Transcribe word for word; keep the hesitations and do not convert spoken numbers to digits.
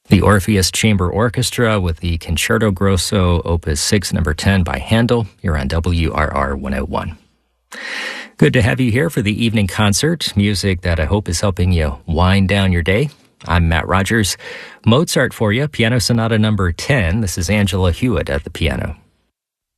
The Orpheus Chamber Orchestra with the Concerto Grosso, Opus six, number ten by Handel. You're on W R R one oh one. Good to have you here for the evening concert, music that I hope is helping you wind down your day. I'm Matt Rogers. Mozart for you, Piano Sonata number ten. This is Angela Hewitt at the piano.